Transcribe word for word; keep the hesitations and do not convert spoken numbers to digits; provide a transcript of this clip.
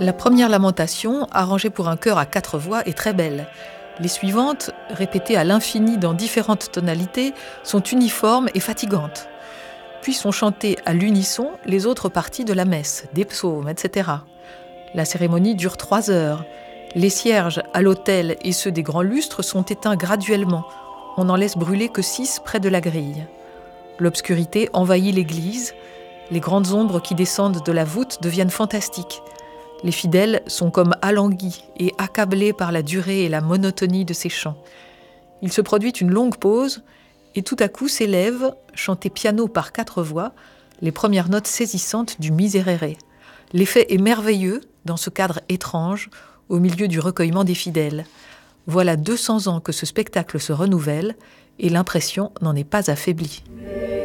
La première lamentation, arrangée pour un chœur à quatre voix, est très belle. Les suivantes, répétées à l'infini dans différentes tonalités, sont uniformes et fatigantes. Puis sont chantées à l'unisson les autres parties de la messe, des psaumes, et cetera. La cérémonie dure trois heures. Les cierges à l'autel et ceux des grands lustres sont éteints graduellement. On n'en laisse brûler que six près de la grille. L'obscurité envahit l'église. Les grandes ombres qui descendent de la voûte deviennent fantastiques. Les fidèles sont comme alanguis et accablés par la durée et la monotonie de ces chants. Il se produit une longue pause et tout à coup s'élèvent, chantées piano par quatre voix, les premières notes saisissantes du Miserere. L'effet est merveilleux dans ce cadre étrange, au milieu du recueillement des fidèles. Voilà deux cents ans que ce spectacle se renouvelle et l'impression n'en est pas affaiblie.